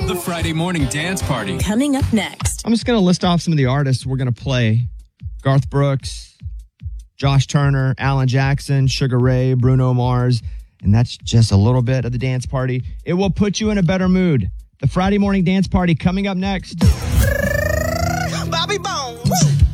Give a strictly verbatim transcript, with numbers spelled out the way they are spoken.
The Friday Morning Dance Party. Coming up next. I'm just going to list off some of the artists we're going to play. Garth Brooks, Josh Turner, Alan Jackson, Sugar Ray, Bruno Mars. And that's just a little bit of the dance party. It will put you in a better mood. The Friday Morning Dance Party coming up next. Bobby Bones.